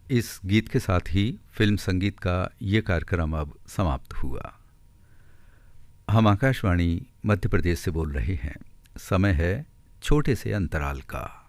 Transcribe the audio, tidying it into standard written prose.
इस गीत के साथ ही फिल्म संगीत का ये कार्यक्रम अब समाप्त हुआ। हम आकाशवाणी मध्य प्रदेश से बोल रहे हैं। समय है छोटे से अंतराल का।